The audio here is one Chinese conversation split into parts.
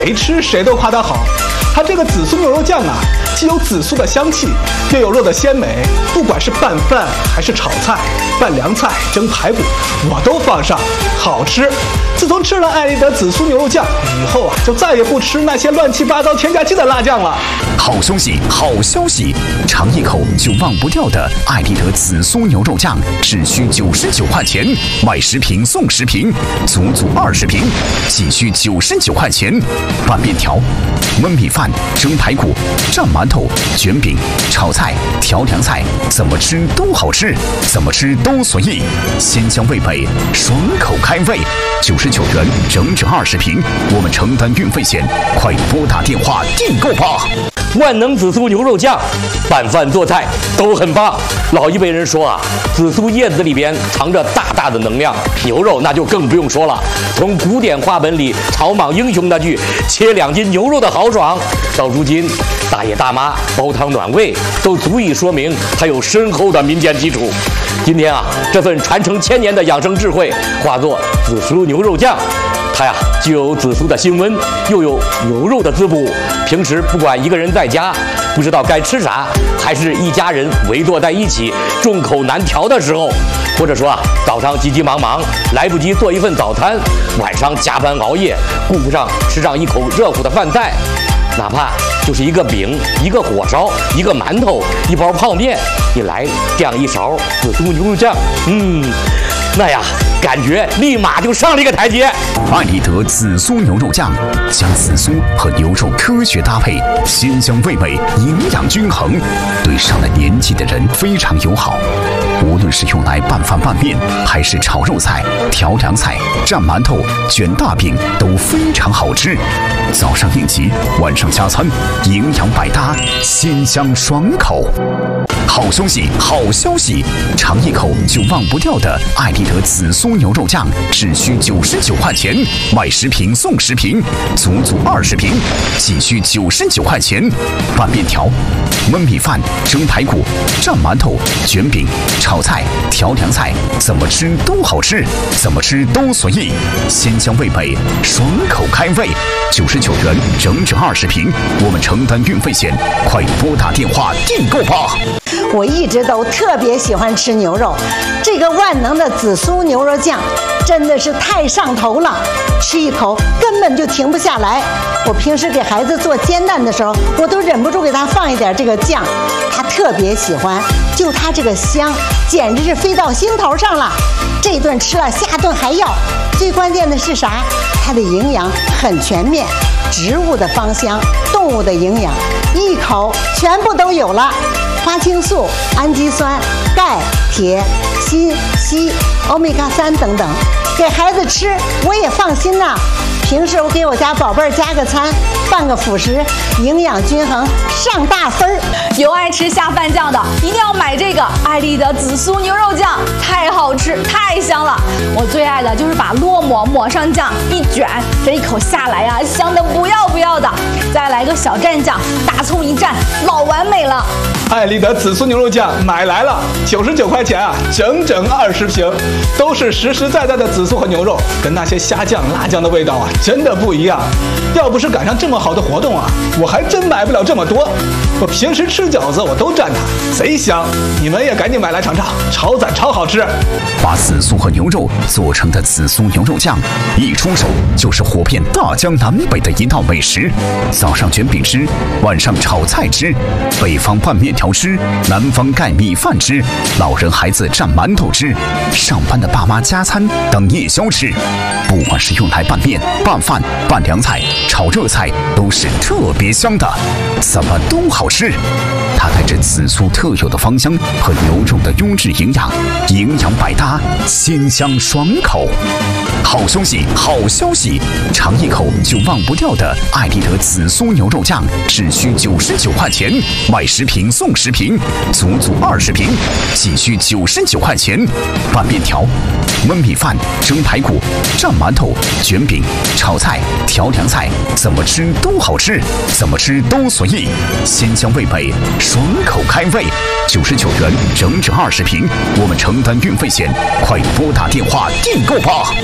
谁吃谁都夸它好。它这个紫苏牛肉酱啊，既有紫苏的香气，又有肉的鲜美。不管是拌饭还是炒菜、拌凉菜、蒸排骨，我都放上，好吃。自从吃了爱丽德紫苏牛肉酱以后啊，就再也不吃那些乱七八糟添加剂的辣酱了。 好消息，好消息！尝一口就忘不掉的爱丽德紫苏牛肉酱，只需99块钱，买10瓶送10瓶，足20瓶，仅需99块钱。拌面条、焖米饭、蒸排骨、蘸馒头、卷饼、炒菜、调凉菜，怎么吃都好吃，怎么吃都随意，鲜香味美，爽口开胃。99元整整20瓶，我们承担运费险，快拨打电话订购吧！ 万能紫苏牛肉酱，拌饭做菜都很棒。老一辈人说啊，紫苏叶子里边藏着大大的能量，牛肉那就更不用说了。从古典话本里草莽英雄那句“切2斤牛肉的豪爽”，到如今大爷大妈煲汤暖胃，都足以说明它有深厚的民间基础。今天啊，这份传承1000年的养生智慧，化作紫苏牛肉酱。它呀，既有紫苏的辛温，又有牛肉的滋补。平时不管一个人在家，不知道该吃啥，还是一家人围坐在一起，众口难调的时候，或者说啊，早上急急忙忙来不及做一份早餐，晚上加班熬夜，顾不上吃上一口热乎的饭菜，哪怕就是一个饼、一个火烧、一个馒头、一包泡面，你来这样一勺紫苏牛肉酱，那呀，感觉立马就上了一个台阶。 爱丽德紫苏牛肉酱，将紫苏和牛肉科学搭配，鲜香味美，营养均衡，对上了年纪的人非常友好。无论是用来拌饭拌面，还是炒肉菜、调凉菜、蘸馒头、卷大饼，都非常好吃。早上应急，晚上加餐，营养百搭，鲜香爽口。好消息，好消息！尝一口就忘不掉的爱丽德紫苏牛肉酱，只需99块钱，买10瓶送10瓶，足20瓶，仅需99块钱。拌面条、焖米饭、蒸排骨、蘸馒头、卷饼、炒菜、调凉菜，怎么吃都好吃，怎么吃都随意，鲜香味美，爽口开胃。99元整整20瓶，我们承担运费险，快拨打电话订购吧！ 我一直都特别喜欢吃牛肉，这个万能的紫苏牛肉酱真的是太上头了，吃一口根本就停不下来。我平时给孩子做煎蛋的时候，我都忍不住给他放一点这个酱，他特别喜欢，就他这个香，简直是飞到心头上了。这顿吃了，下顿还要。最关键的是啥？它的营养很全面，植物的芳香，动物的营养，一口全部都有了。花青素、氨基酸、钙、铁、锌、硒、欧米伽3等等，给孩子吃我也放心呐。平时我给我家宝贝儿加个餐，拌个辅食，营养均衡，上大分儿。 有爱吃下饭酱的，一定要买这个爱丽德紫苏牛肉酱，太好吃，太香了。我最爱的就是把烙馍抹上酱，一卷，这一口下来呀，香的不要不要的。再来个小蘸酱，大葱一蘸，老完美了。 爱丽德紫苏牛肉酱买来了，99块钱啊，整整20瓶，都是实实在在的紫苏和牛肉，跟那些虾酱、辣酱的味道啊，真的不一样。要不是赶上这么好的活动啊，我还真买不了这么多。我平时吃饺子我都蘸它，贼香。你们也赶紧买来尝尝，超赞超好吃。 把紫苏和牛肉做成的紫苏牛肉酱，一出手就是火遍大江南北的一道美食。早上卷饼吃，晚上炒菜吃，北方拌面条吃，南方盖米饭吃，老人孩子蘸馒头吃，上班的爸妈加餐当夜宵吃。不管是用来拌面、拌饭、拌凉菜、炒热菜，都是特别香的，怎么都好吃。它带着紫苏特有的芳香和牛肉的优质营养，营养百搭，鲜香爽口。好消息，好消息！尝一口就忘不掉的爱丽德紫苏牛肉酱，只需99块钱，买10瓶送10瓶，足20瓶，仅需99块钱。拌面条、焖米饭、蒸排骨、蘸馒头、卷饼、炒菜、调凉菜，怎么吃都好吃，怎么吃都随意，鲜香味美，爽口开胃。99元整整20瓶，我们承担运费险，快拨打电话订购吧！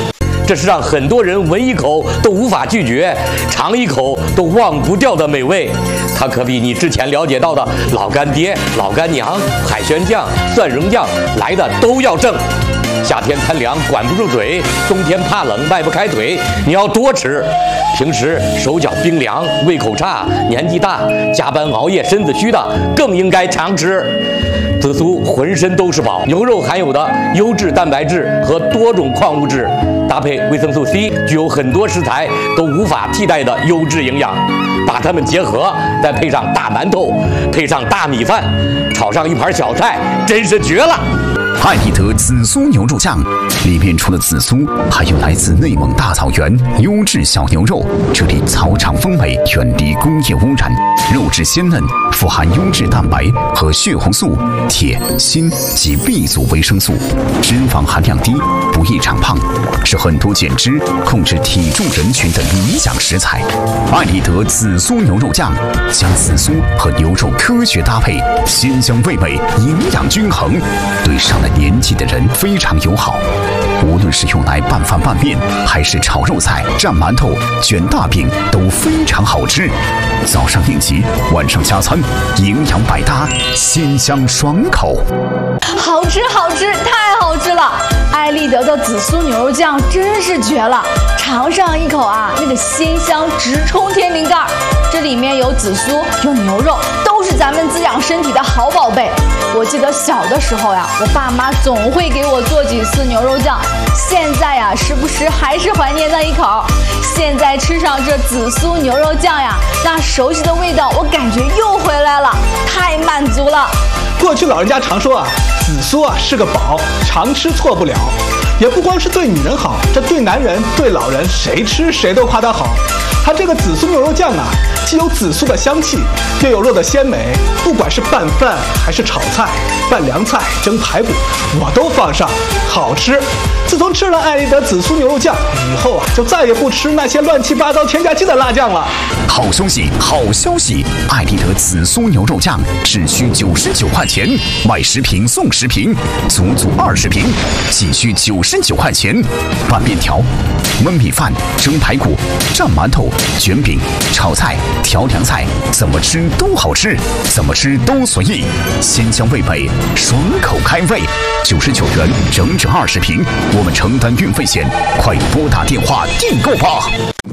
这是让很多人闻一口都无法拒绝，尝一口都忘不掉的美味。它可比你之前了解到的老干爹、老干娘、海鲜酱、蒜蓉酱来的都要正。夏天贪凉管不住嘴，冬天怕冷迈不开腿，你要多吃。平时手脚冰凉、胃口差、年纪大、加班熬夜身子虚的，更应该常吃。紫苏浑身都是宝，牛肉含有的优质蛋白质和多种矿物质，搭配维生素 C， 具有很多食材都无法替代的优质营养。把它们结合，再配上大馒头，配上大米饭，炒上一盘小菜，真是绝了！ 艾丽德紫苏牛肉酱里面除了紫苏，还有来自内蒙大草原优质小牛肉，这里草场风味，远离工业污染，肉质鲜嫩，富含优质蛋白和血红素、铁、锌及 B 族维生素，脂肪含量低，不易长胖，是很多减脂、控制体重人群的理想食材。艾丽德紫苏牛肉酱将紫苏和牛肉科学搭配，鲜香味美，营养均衡，对上了年纪的人非常友好。无论是用来拌饭拌面，还是炒肉菜、蘸馒头、卷大饼，都非常好吃。早上应急，晚上加餐，营养百搭，鲜香爽口。 好吃好吃，太好吃了！艾丽德的紫苏牛肉酱真是绝了，尝上一口啊，那个鲜香直冲天灵盖。这里面有紫苏，有牛肉，都是咱们滋养身体的好宝贝。我记得小的时候呀，我爸妈总会给我做几次牛肉酱，现在呀，时不时还是怀念那一口。现在吃上这紫苏牛肉酱呀，那熟悉的味道我感觉又回来了，太满足了。 过去老人家常说啊，紫苏啊是个宝，常吃错不了。也不光是对女人好，这对男人、对老人，谁吃谁都夸它好。它这个紫苏牛肉酱啊，既有紫苏的香气，又有肉的鲜美，不管是拌饭还是炒菜、拌凉菜、蒸排骨，我都放上，好吃。自从吃了艾丽德紫苏牛肉酱以后啊，就再也不吃那些乱七八糟添加剂的辣酱了。 好消息，好消息！艾丽德紫苏牛肉酱只需99块钱，买10瓶送10瓶，足20瓶，仅需99块钱。拌面条、焖米饭、蒸排骨、蘸馒头、卷饼、炒菜、调凉菜，怎么吃都好吃，怎么吃都随意，鲜香味美，爽口开胃。99元整整20瓶，我们承担运费险，快拨打电话订购吧。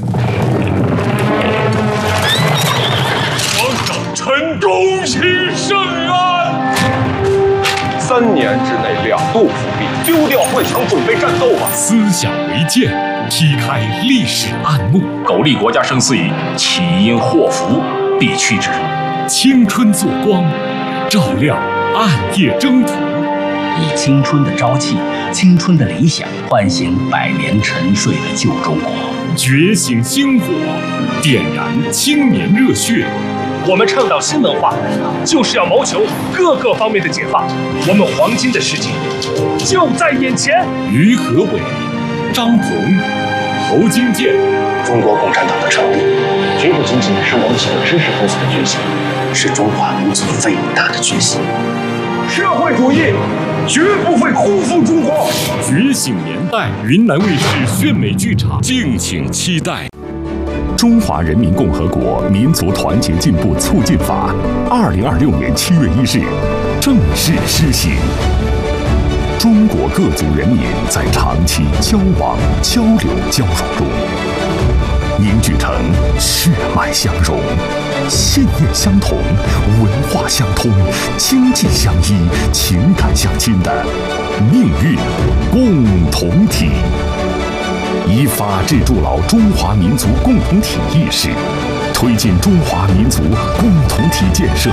皇上臣恭喜圣安。3年之内2度复辟，丢掉会场准备战斗吧。 思想为鉴，劈开历史暗幕。 苟利国家生死以，岂因祸福，必趋之。 青春作光，照亮暗夜征途。 以青春的朝气、青春的理想，唤醒100年沉睡的旧中国。 觉醒星火，点燃青年热血。 我们倡导新文化，就是要谋求各个方面的解放。我们黄金的世界就在眼前。 于和伟、张鹏、侯金健。 中国共产党的成立，绝不仅仅是我们几个知识分子的觉醒，是中华民族伟大的觉醒。 社会主义绝不会辜负中国。 觉醒年代，云南卫视炫美剧场，敬请期待。中华人民共和国民族团结进步促进法，2026年7月1日正式施行。中国各族人民在长期交往、交流、交融中，凝聚成血脉相融、信念相同、文化相通、经济相依、情感相亲的命运共同体。以法治筑牢中华民族共同体意识，推进中华民族共同体建设。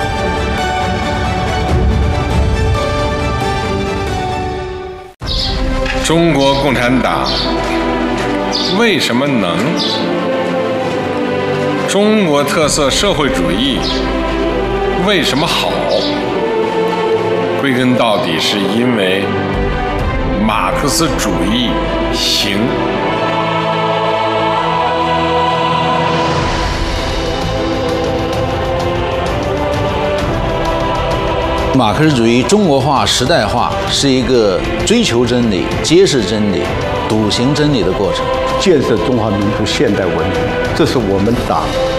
中国共产党为什么能？中国特色社会主义为什么好？归根到底是因为马克思主义行。 马克思主义中国化、时代化是一个追求真理、揭示真理、笃行真理的过程， 建设中华民族现代文明，这是我们党